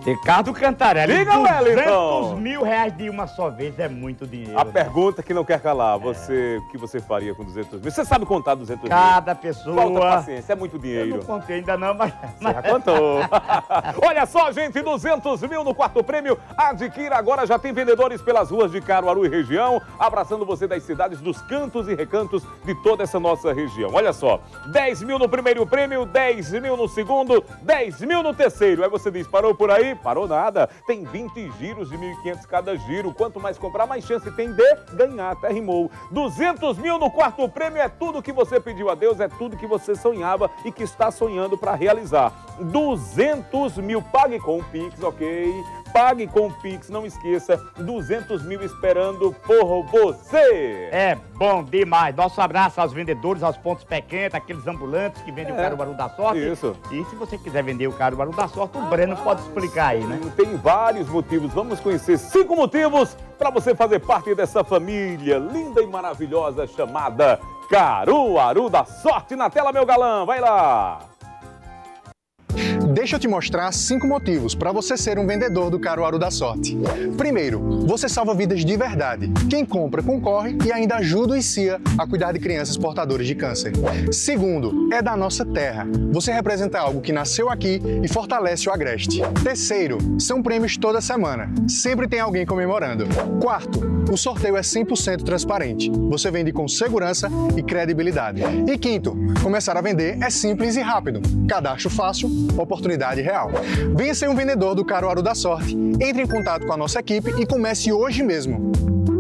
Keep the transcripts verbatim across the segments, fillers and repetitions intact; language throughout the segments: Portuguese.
Ricardo Cantarelli. Diga, Wellington. duzentos mil reais de uma só vez é muito dinheiro. A pergunta que não quer calar, você, é. o que você faria com duzentos mil? Você sabe contar duzentos mil? Cada pessoa... Falta paciência, é muito dinheiro. Eu não contei ainda não, mas... Você já contou. Olha só, gente, duzentos mil no quarto prêmio. Adquira agora, já tem vendedores pelas ruas de Caruaru e região, abraçando você das cidades, dos cantos e recantos de toda essa nossa região. Olha só, dez mil no primeiro prêmio, dez mil no segundo, dez mil no terceiro. Aí você diz, parou por aí? Parou nada. Tem vinte giros de mil e quinhentos cada giro. Quanto mais comprar, mais chance tem de ganhar. Até rimou. duzentos mil no quarto prêmio é tudo que você pediu a Deus, é tudo que você sonhava e que está sonhando para realizar. duzentos mil, pague com o Pix, ok? Pague com o Pix, não esqueça, duzentos mil esperando por você. É bom demais. Nosso abraço aos vendedores, aos pontos pequenos, aqueles ambulantes que vendem é. o Caruaru da Sorte. Isso. E se você quiser vender o Caruaru da Sorte, o Breno pode explicar aí, né? Tem vários motivos. Vamos conhecer cinco motivos para você fazer parte dessa família linda e maravilhosa chamada Caruaru da Sorte. Na tela, meu galã, vai lá! Deixa eu te mostrar cinco motivos para você ser um vendedor do Caruaru da Sorte. Primeiro, você salva vidas de verdade. Quem compra concorre e ainda ajuda o I C I A a cuidar de crianças portadoras de câncer. Segundo, é da nossa terra. Você representa algo que nasceu aqui e fortalece o Agreste. Terceiro, são prêmios toda semana. Sempre tem alguém comemorando. Quarto, o sorteio é cem por cento transparente. Você vende com segurança e credibilidade. E quinto, começar a vender é simples e rápido. Cadastro fácil, oportunidade real. Venha ser um vendedor do Caruaru da Sorte. Entre em contato com a nossa equipe e comece hoje mesmo.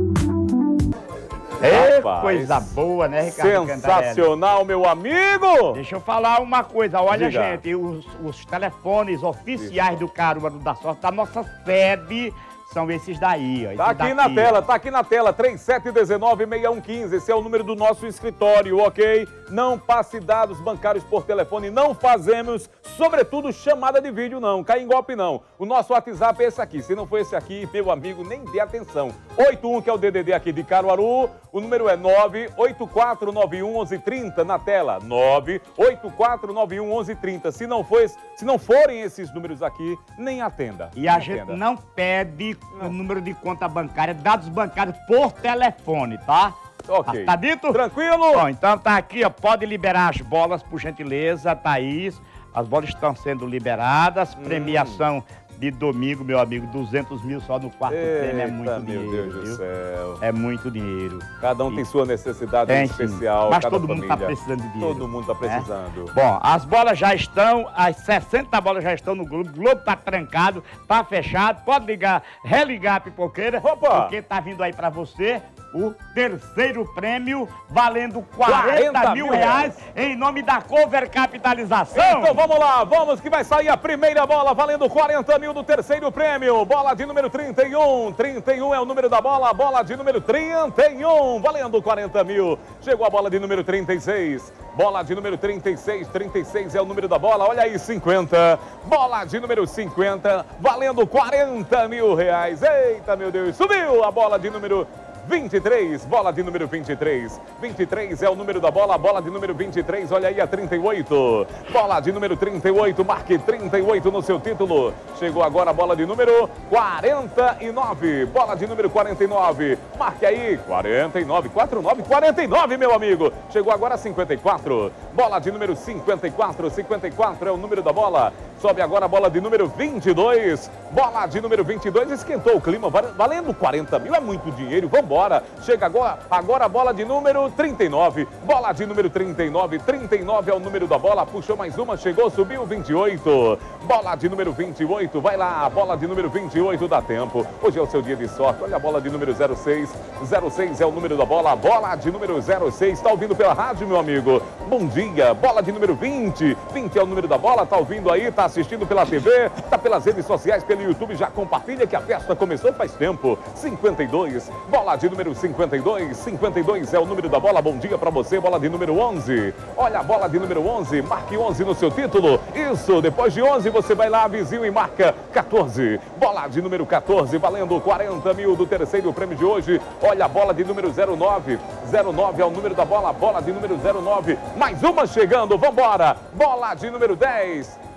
É coisa boa, né, Ricardo? Sensacional, meu amigo! Deixa eu falar uma coisa. Olha, Diga. gente, os, os telefones oficiais do Caruaru da Sorte, da nossa sede, são esses daí, ó. Tá aqui daqui, na tela, ó. tá aqui na tela, três sete um nove, seis um um cinco, esse é o número do nosso escritório, ok? Não passe dados bancários por telefone, não fazemos, sobretudo, chamada de vídeo não, cai em golpe não. O nosso WhatsApp é esse aqui, se não for esse aqui, meu amigo, nem dê atenção. oito um, que é o D D D aqui de Caruaru, o número é nove oito quatro nove um um um três zero na tela, nove oito quatro nove um um um três zero. Se não for, se não forem esses números aqui, nem atenda. E a nem gente atenda. não pede o número de conta bancária, dados bancários por telefone, tá? Ok. Tá dito? Tranquilo? Bom, então tá aqui, ó, pode liberar as bolas, por gentileza, Thaís. As bolas estão sendo liberadas, hum. premiação de domingo, meu amigo, duzentos mil só no quarto Eita, prêmio, é muito meu dinheiro, Deus viu? do céu. É muito dinheiro. Cada um E tem sua necessidade tem, especial, mas cada todo família. mundo tá precisando de dinheiro. Todo mundo tá precisando. É? Bom, as bolas já estão, as sessenta bolas já estão no Globo, o Globo tá trancado, tá fechado, pode ligar, religar a pipoqueira, Opa! porque tá vindo aí pra você o terceiro prêmio, valendo quarenta mil reais, em nome da Cover Capitalização. Então vamos lá, vamos que vai sair a primeira bola, valendo quarenta mil do terceiro prêmio. Bola de número trinta e um, trinta e um é o número da bola, bola de número trinta e um, valendo quarenta mil. Chegou a bola de número trinta e seis, bola de número trinta e seis, trinta e seis é o número da bola, olha aí, cinquenta. Bola de número cinquenta, valendo quarenta mil reais. Eita, meu Deus, subiu a bola de número vinte e três, bola de número vinte e três. vinte e três é o número da bola, bola de número vinte e três, olha aí a trinta e oito. Bola de número trinta e oito, marque trinta e oito no seu título. Chegou agora a bola de número quarenta e nove. Bola de número quarenta e nove, marque aí, quarenta e nove, quarenta e nove, quarenta e nove, meu amigo. Chegou agora a cinquenta e quatro. Bola de número cinquenta e quatro, cinquenta e quatro é o número da bola. Sobe agora a bola de número vinte e dois. Bola de número vinte e dois, esquentou o clima, valendo quarenta mil, é muito dinheiro, vamos embora. Chega agora, agora a bola de número trinta e nove. Bola de número trinta e nove. trinta e nove é o número da bola. Puxou mais uma, chegou, subiu vinte e oito. Bola de número vinte e oito. Vai lá, bola de número vinte e oito, dá tempo. Hoje é o seu dia de sorte. Olha a bola de número zero seis. zero seis é o número da bola. Bola de número zero seis. Está ouvindo pela rádio, meu amigo? Bom dia. Bola de número vinte. vinte é o número da bola. Está ouvindo aí? Está assistindo pela T V? Está pelas redes sociais, pelo YouTube? Já compartilha que a festa começou faz tempo. cinquenta e dois. Bola de número cinquenta e dois, cinquenta e dois é o número da bola, bom dia pra você, bola de número onze, olha a bola de número onze, marque onze no seu título, isso, depois de onze você vai lá, vizinho, e marca quatorze, bola de número quatorze, valendo quarenta mil do terceiro prêmio de hoje, olha a bola de número zero nove, zero nove é o número da bola, bola de número zero nove, mais uma chegando, vambora, bola de número dez,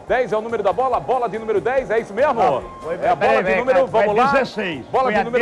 dez é o número da bola, bola de número dez, é isso mesmo? Não, foi- é a bola peraí, de peraí, número, foi vamos lá. dezesseis. Bola Foi de a número